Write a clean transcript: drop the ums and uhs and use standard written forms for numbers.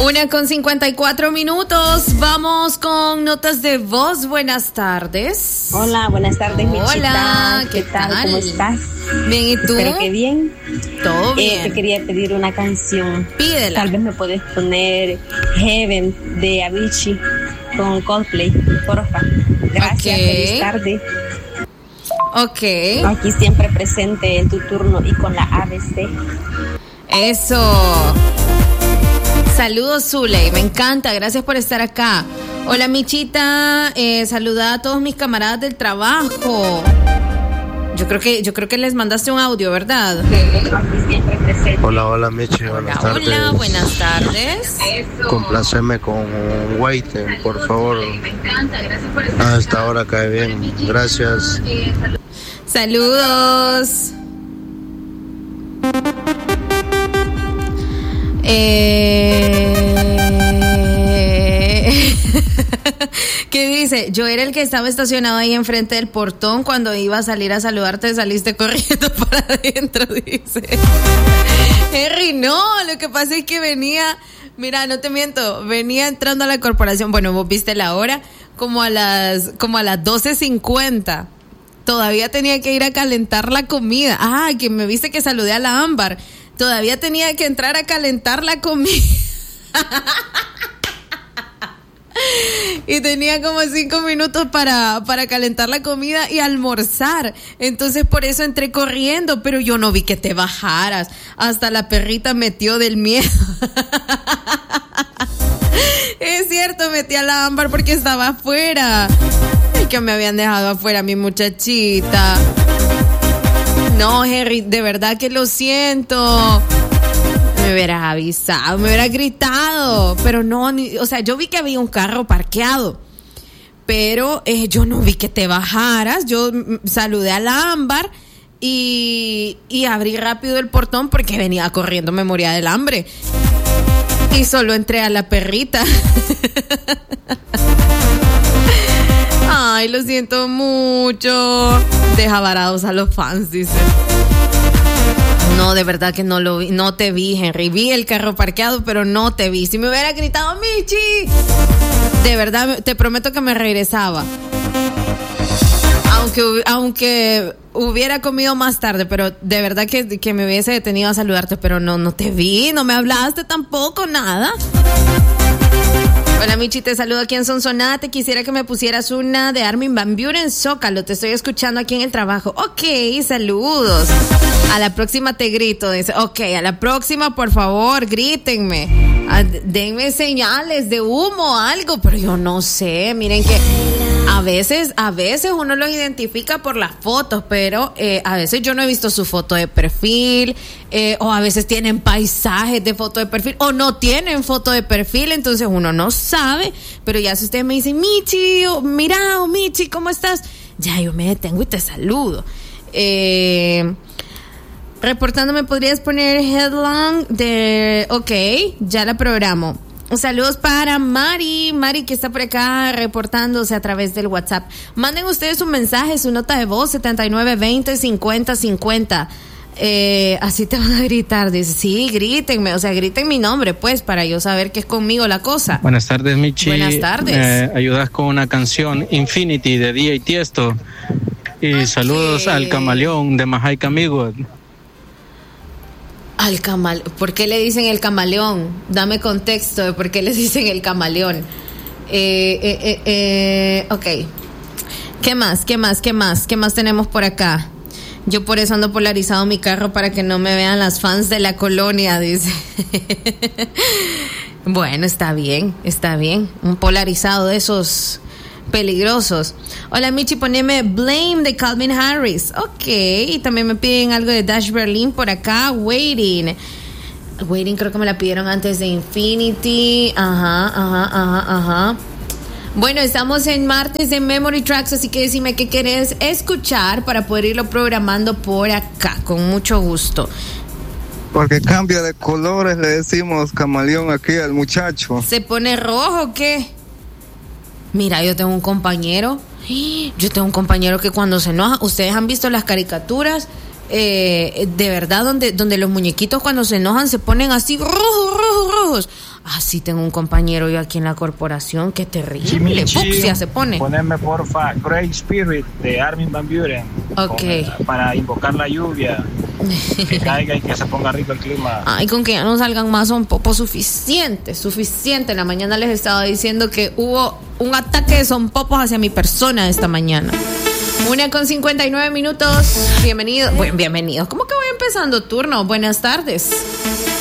1:54. Vamos con notas de voz. Buenas tardes. Hola, buenas tardes, Michita. Hola, ¿qué tal? ¿Cómo estás? Bien, ¿y tú? Espero que bien. Todo bien. Te quería pedir una canción. Pídela. Tal vez me puedes poner Heaven de Avicii con Coldplay, porfa. Gracias, feliz tarde. Ok. Aquí siempre presente en tu turno y con la ABC. Eso. Saludos, Zuley, me encanta, gracias por estar acá. Hola, Michita, saluda a todos mis camaradas del trabajo. Yo creo que les mandaste un audio, ¿verdad? Hola, Michi, buenas tardes. Hola, buenas tardes. Compláceme con Waiting, por favor. Me encanta, gracias por estar acá. Hasta ahora cae bien, gracias. Saludos. ¿Qué dice? Yo era el que estaba estacionado ahí enfrente del portón cuando iba a salir a saludarte, saliste corriendo para adentro, dice. Henry, no, lo que pasa es que venía, mira, no te miento, venía entrando a la corporación, bueno, vos viste la hora, como a las 12:50. Todavía tenía que ir a calentar la comida. Ah, que me viste que saludé a la Ámbar. Todavía tenía que entrar a calentar la comida. Y tenía como 5 minutos para calentar la comida y almorzar. Entonces por eso entré corriendo, pero yo no vi que te bajaras. Hasta la perrita metió del miedo. Es cierto, metí a la Ámbar porque estaba afuera. Ay, que me habían dejado afuera mi muchachita. No, Henry, de verdad que lo siento. Me hubieras avisado, me hubieras gritado. Pero no, o sea, yo vi que había un carro parqueado. Pero yo no vi que te bajaras. Yo saludé a la Ámbar y abrí rápido el portón porque venía corriendo, me moría del hambre. Y solo entré a la perrita. Ay, lo siento mucho. Deja varados a los fans, dice. No, de verdad que no lo vi, no te vi, Henry. Vi el carro parqueado, pero no te vi. Si me hubiera gritado, Michi, de verdad, te prometo que me regresaba. Aunque hubiera comido más tarde, pero de verdad que me hubiese detenido a saludarte, pero no te vi, no me hablaste tampoco, nada. Hola, Michi, te saludo aquí en Sonsonate. Quisiera que me pusieras una de Armin van Buuren, Zócalo. Te estoy escuchando aquí en el trabajo. Ok, saludos. A la próxima te grito. Dice, ok, a la próxima, por favor, grítenme. Denme señales de humo, algo. Pero yo no sé. Miren que a veces uno los identifica por las fotos, pero a veces yo no he visto su foto de perfil. O a veces tienen paisajes de foto de perfil. O no tienen foto de perfil. Entonces uno no sabe, pero ya si ustedes me dicen, Michi, mira, Michi, ¿cómo estás? Ya yo me detengo y te saludo. Reportándome, ¿podrías poner Headlong de... Ok, ya la programo. Saludos para Mari que está por acá reportándose a través del WhatsApp. Manden ustedes un mensaje, su nota de voz, 7920-5050. Así te van a gritar, dice, sí, grítenme, o sea, griten mi nombre, pues, para yo saber que es conmigo la cosa. Buenas tardes, Michi. Buenas tardes. Ayudas con una canción, Infinity, de DJ Tiesto. Y okay. Saludos al Camaleón de Majaika Amigo. Al camaleón, ¿por qué le dicen el camaleón? Dame contexto de por qué le dicen el camaleón. Ok. ¿Qué más tenemos por acá? Yo por eso ando polarizado mi carro para que no me vean las fans de la colonia, dice. Bueno, está bien. Un polarizado de esos peligrosos. Hola, Michi, poneme Blame de Calvin Harris. Ok, y también me piden algo de Dash Berlin por acá. Waiting, creo que me la pidieron antes de Infinity. Ajá. Bueno, estamos en martes de Memory Tracks, así que decime qué querés escuchar para poder irlo programando por acá, con mucho gusto. Porque cambia de colores, le decimos camaleón aquí al muchacho. ¿Se pone rojo o qué? Mira, yo tengo un compañero que cuando se enoja, ustedes han visto las caricaturas, de verdad, donde los muñequitos cuando se enojan se ponen así rojos. sí tengo un compañero yo aquí en la corporación, qué terrible. Fucsia se pone. Poneme porfa Great Spirit de Armin van Buuren. Para invocar la lluvia. Que caiga y que se ponga rico el clima. Ay, con que ya no salgan más son popos suficiente. En la mañana les estaba diciendo que hubo un ataque de son popos hacia mi persona esta mañana. 1:59. Bienvenidos. ¿Cómo que voy empezando turno? Buenas tardes.